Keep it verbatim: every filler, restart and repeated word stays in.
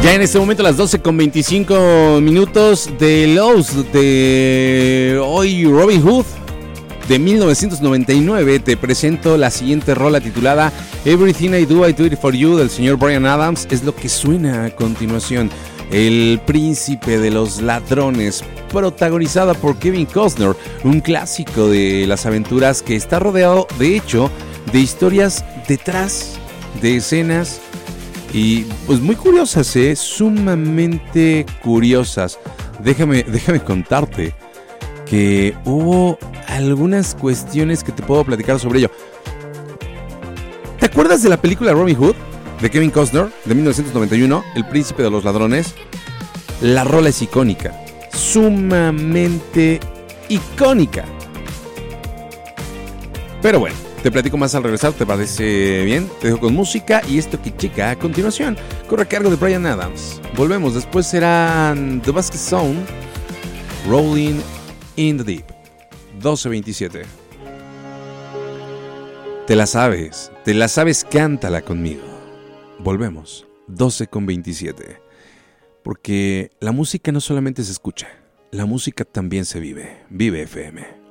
Ya en este momento las doce con veinticinco minutos de Lowe's de hoy Robin Hood de mil novecientos noventa y nueve. Te presento la siguiente rola titulada Everything I Do I Do It For You del señor Bryan Adams. Es lo que suena a continuación. El príncipe de los ladrones, protagonizada por Kevin Costner, un clásico de las aventuras que está rodeado de hecho de historias detrás de escenas y pues muy curiosas, ¿eh? Sumamente curiosas. Déjame, déjame contarte que hubo algunas cuestiones que te puedo platicar sobre ello. ¿Te acuerdas de la película Robin Hood de Kevin Costner de mil novecientos noventa y uno, El príncipe de los ladrones? La rola es icónica, sumamente icónica. Pero bueno, te platico más al regresar, ¿te parece bien? Te dejo con música y esto que checa a continuación corre a cargo de Bryan Adams. Volvemos, después serán The Basket Zone, Rolling in the Deep. doce veintisiete. Te la sabes, te la sabes, cántala conmigo. Volvemos, doce con veintisiete. Porque la música no solamente se escucha, la música también se vive. Vive F M.